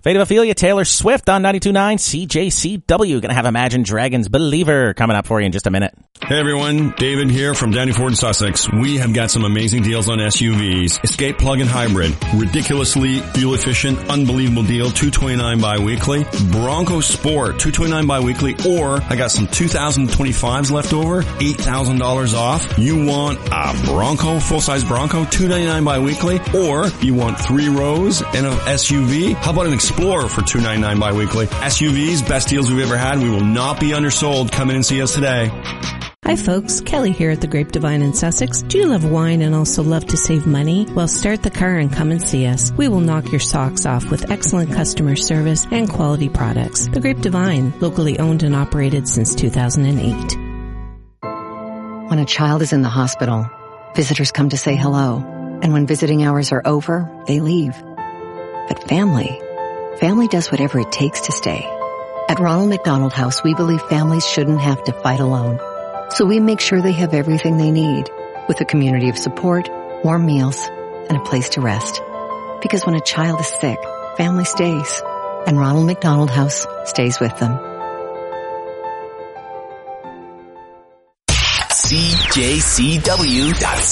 Fate of Ophelia, Taylor Swift on 92.9 CJCW. Gonna have Imagine Dragons Believer coming up for you in just a minute. Hey everyone, David here from Downey Ford in Sussex. We have got some amazing deals on SUVs. Escape plug-in hybrid, ridiculously fuel efficient, unbelievable deal, $229 bi-weekly. Bronco Sport, $229 bi-weekly, or I got some 2025s left over, $8,000 off. You want a Bronco, full-size Bronco, $299 bi-weekly, or you want 3 rows and an SUV? How about an Explorer for $299 bi-weekly? SUVs, best deals we've ever had. We will not be undersold. Come in and see us today. Hi folks, Kelly here at the Grape Divine in Sussex. Do you love wine and also love to save money? Well, start the car and come and see us. We will knock your socks off with excellent customer service and quality products. The Grape Divine, locally owned and operated since 2008. When a child is in the hospital, visitors come to say hello. And when visiting hours are over, they leave. But family does whatever it takes to stay. At Ronald McDonald House, we believe families shouldn't have to fight alone. So we make sure they have everything they need, with a community of support, warm meals, and a place to rest. Because when a child is sick, family stays, and Ronald McDonald House stays with them. CJCW.ca